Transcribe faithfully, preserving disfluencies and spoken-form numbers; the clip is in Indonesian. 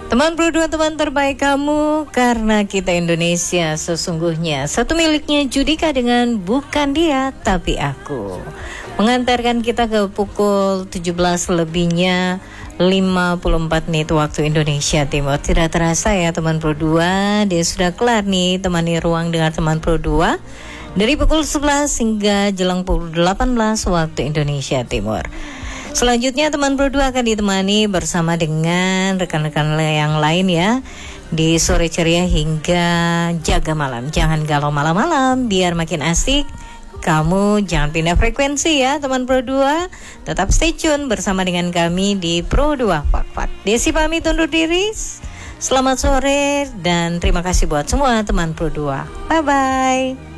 Teman Pro dua, teman terbaik kamu, karena kita Indonesia sesungguhnya satu miliknya Judika dengan Bukan Dia Tapi Aku. Mengantarkan kita ke pukul tujuh belas lebihnya lima puluh empat menit waktu Indonesia Timur. Tidak terasa ya teman Pro dua, dia sudah kelar nih temani ruang dengar teman Pro dua dari pukul sebelas hingga jelang pukul delapan belas waktu Indonesia Timur. Selanjutnya teman Pro dua akan ditemani bersama dengan rekan-rekan yang lain ya, di sore ceria hingga jaga malam. Jangan galau malam-malam biar makin asik. Kamu jangan pindah frekuensi ya teman Pro dua. Tetap stay tune bersama dengan kami di Pro dua Pak-Pak. Desi pamit undur diri. Selamat sore dan terima kasih buat semua teman Pro dua. Bye-bye.